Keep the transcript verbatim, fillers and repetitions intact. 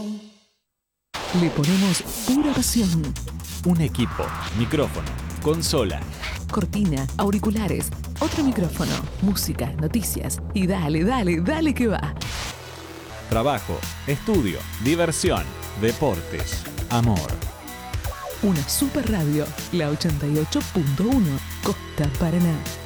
Le ponemos pura pasión. Un equipo, micrófono, consola, Cortina, auriculares, otro micrófono, música, noticias y dale, dale, dale que va. trabajo, estudio, diversión, deportes, amor. Una super radio, la ochenta y ocho punto uno, Costa Paraná.